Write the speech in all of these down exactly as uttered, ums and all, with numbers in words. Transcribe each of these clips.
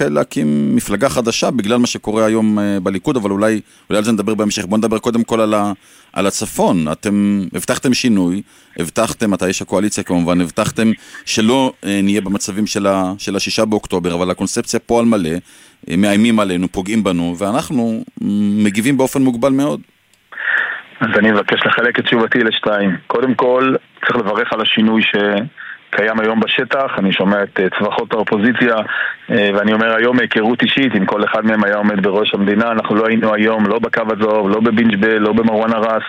להקים מפלגה חדשה בגלל מה שקורה היום בליכוד, אבל אולי, אולי על זה נדבר בהמשך. בואו נדבר קודם כל על, ה, על הצפון. אתם הבטחתם שינוי, הבטחתם, אתה איש הקואליציה כמובן, הבטחתם שלא נהיה במצבים של, ה, של השישה באוקטובר, אבל הקונספציה פה על מלא, מאיימים עלינו, פוגעים בנו, ואנחנו מגיבים באופן מוגבל מאוד. אז אני מבקש לחלק את תשובתי לשתיים. קודם כל, צריך לברך על השינוי שקיים היום בשטח. אני שומע את צווחות האופוזיציה, ואני אומר היום מהיכרות אישית, אם כל אחד מהם היה עומד בראש המדינה, אנחנו לא היינו היום, לא בקו הזוב, לא בבינג'בל, לא במרואן הרס,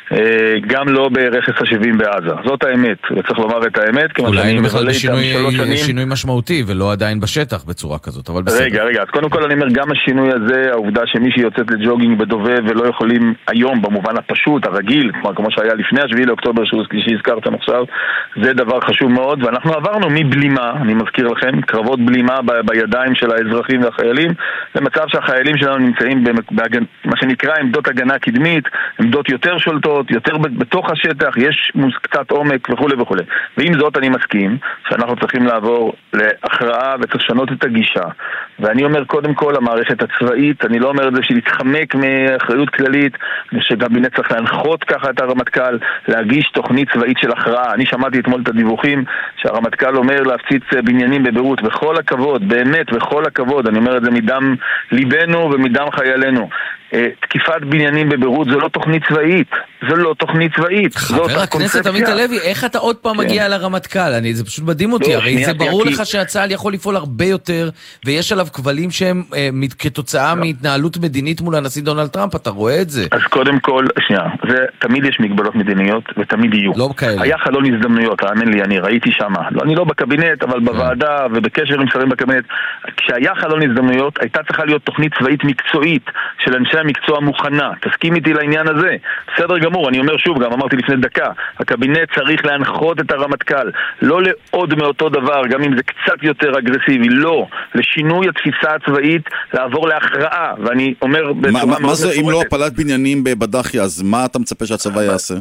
גם לא ברכס השבעים בעזה. זאת האמת, וצריך לומר את האמת. אולי היינו בכלל בשינוי שינוי משמעותי, ולא עדיין בשטח בצורה כזאת, אבל בסדר. רגע, רגע, אז קודם כל אני אומר, גם השינוי הזה, העובדה שמי שיוצאת לג'וגינג בדובב ולא יכולים היום, במובן הפשוט, הרגיל, כמו שהיה לפני השביעי לאוקטובר שהזכרתם עכשיו, זה דבר חשוב מאוד, ואנחנו עברנו מבלימה, אני מזכיר לכם, קרבות בלימה בידיים של האזרחים והחיילים, למצב שהחיילים שלנו נמצאים במה שנקרא עמדות הגנה קדמית, עמדות יותר שולטות, יותר בתוך השטח, יש קצת עומק וכו' וכו'. ועם זאת אני מסכים שאנחנו צריכים לעבור להכרעה וצריך לשנות את הגישה. ואני אומר קודם כל המערכת הצבאית, אני לא אומר את זה שלהתחמק מאחריות כללית, שגבינת צריך להנחות ככה את הרמטכ"ל, להגיש תוכנית צבאית של הכרעה. אני שמעתי אתמול את הדיווחים שהרמטכ"ל אומר להפציץ בניינים בביירות, בכל הכבוד, באמת, בכל הכבוד, אני אומר את זה מדם ליבנו ומדם חיילינו. תקיפת בניינים בביירות זו לא תוכנית צבאית, זו לא תוכנית צבאית. חבר הכנסת עמית הלוי, איך אתה עוד פעם מגיע לרמטכ"ל? אני, זה פשוט מדהים אותי, הרי זה ברור לך שהצה"ל יכול לפעול הרבה יותר, ויש עליו כבלים שהם כתוצאה מהתנהלות מדינית מול הנשיא דונלד טראמפ, אתה רואה את זה? אז קודם כל, שנייה, זה תמיד יש מגבלות מדיניות, ותמיד יהיו. לא כאלה. היה חלון הזדמנויות, האמן לי, אני ראיתי שמה. אני לא בקבינט, אבל בוועדה ובקשר עם שרים בקבינט. כשהיה חלון הזדמנויות, הייתה צריכה להיות תוכנית צבאית מקצועית של אנשי המקצוע מוכנה. תסכים איתי לעניין הזה. בסדר גמור, אני אומר שוב, גם אמרתי לפני דקה, הקבינט צריך להנחות את הרמטכ"ל, לא לעוד מאותו דבר, גם אם זה קצת יותר אגרסיבי, לא, לשינוי התפיסה הצבאית, לעבור להכרעה, ואני אומר... מה, מה, מה זה אם לא הפלת בניינים בבדחיה, אז מה אתה מצפה שהצבא יעשה?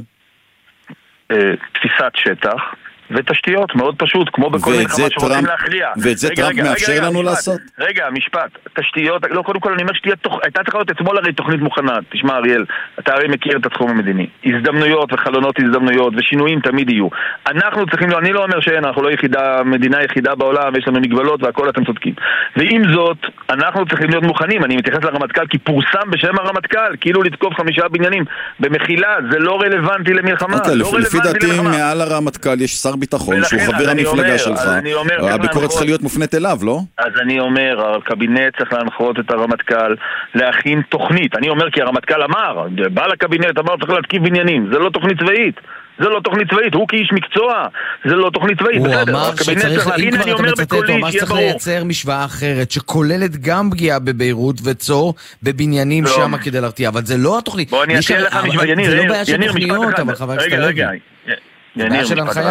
תפיסת שטח ותשתיות, מאוד פשוט, כמו בכל מלחמה שרוצים להכריע. ואת זה טראמפ מאפשר לנו לעשות? רגע, משפט, תשתיות, לא, קודם כל אני אומר שהייתה צריכה להיות אתמול הרי תוכנית מוכנה. תשמע אריאל, אתה הרי מכיר את התחום המדיני. הזדמנויות וחלונות הזדמנויות ושינויים תמיד יהיו. אנחנו צריכים, אני לא אומר שאין, אנחנו לא יחידה, מדינה יחידה בעולם, יש לנו מגבלות והכל אתם צודקים. ועם זאת, אנחנו צריכים להיות מוכנים. אני מתייחס לרמטכ"ל כי פורסם בשם הרמטכ"ל, כאילו לתקוף חמישה בניינים. במחילה, זה לא רלוונטי למלחמה. לפי דעתי, מעל הרמטכ"ל יש שר ביטחון שהוא חבר המפלגה שלך. הביקורת צריכה להיות מופנית אליו, לא? אז אני אומר, הקבינט צריך להנחות את הרמטכ"ל להכין תוכנית. אני אומר כי הרמטכ"ל אמר, בא לקבינט, אמר צריך להתקיף בניינים. זה לא תוכנית צבאית. זה לא תוכנית צבאית, הוא כאיש מקצוע, זה לא תוכנית צבאית. הוא אמר שצריך, אם כבר אתה מצטט, הוא אמר שצריך לייצר משוואה אחרת, שכוללת גם פגיעה בביירות וצור בבניינים שם כדי להרתיע, אבל זה לא התוכנית. בוא אני אציע לך משוואה, יניר, זה לא בעיה של תוכניות, אבל חבר הכנסת הלוי. יניר,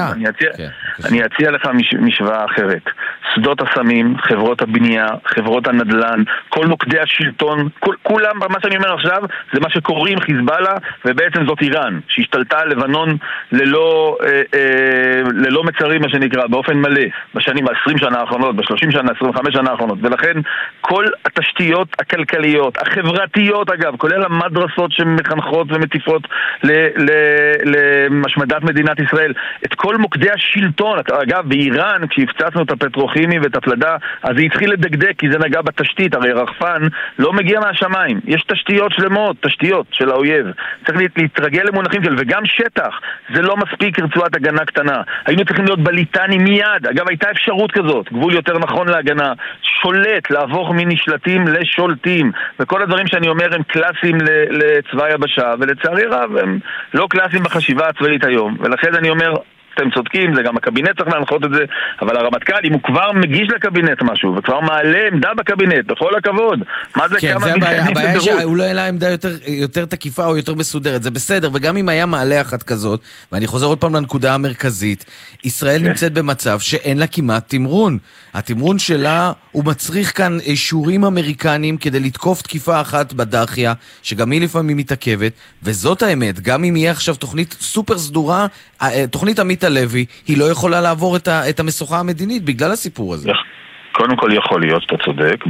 אני אציע לך משוואה אחרת. שדות הסמים, חברות הבנייה, חברות הנדל"ן, כל מוקדי השלטון, כולם, מה שאני אומר עכשיו, זה מה שקוראים חיזבאללה, ובעצם זאת איראן, שהשתלטה על לבנון ללא, ללא מצרים, מה שנקרא, באופן מלא, בשנים, ב-עשרים שנה האחרונות, ב-שלושים שנה, עשרים וחמש שנה האחרונות, ולכן כל התשתיות הכלכליות, החברתיות אגב, כולל המדרסות שמחנכות ומטיפות למשמדת מדינת ישראל, את כל מוקדי השלטון, אגב, באיראן, כשהפצצנו את הפטרוכימי ואת הפלדה, אז זה התחיל לדקדק, כי זה נגע בתשתית, הרי רחפן לא מגיע מהשמיים, יש תשתיות שלמות, תשתיות של האויב, צריך להתרגל למונחים של, וגם שטח, זה לא מספיק רצועת הגנה קטנה, היינו צריכים להיות בליטני מיד, אגב, הייתה אפשרות כזאת, גבול יותר נכון להגנה, שולט, לעבור מנשלטים לשולטים, וכל הדברים שאני אומר הם קלאסיים לצבא היבשה, ולצערי רב הם לא קלאסיים בחשיבה הצבאית היום, ולכן אני אומר, אתם צודקים, זה גם הקבינט צריך להנחות את זה, אבל הרמטכ"ל, אם הוא כבר מגיש לקבינט משהו, וכבר מעלה עמדה בקבינט, בכל הכבוד, מה זה כן, כמה זה הבעיה, מתקנים הבעיה בבירות? שאולי אין לה עמדה יותר, יותר תקיפה או יותר מסודרת, זה בסדר, וגם אם היה מעלה אחת כזאת, ואני חוזר עוד פעם לנקודה המרכזית, ישראל כן. נמצאת במצב שאין לה כמעט תמרון. התמרון שלה הוא מצריך כאן אישורים אמריקנים כדי לתקוף תקיפה אחת בדחיה, שגם היא לפעמים מתעכבת, וזאת האמת, גם אם יהיה עכשיו תוכנית סופר סדורה, תוכנית עמית הלוי, היא לא יכולה לעבור את, ה, את המשוכה המדינית בגלל הסיפור הזה. קודם כל יכול להיות, אתה צודק.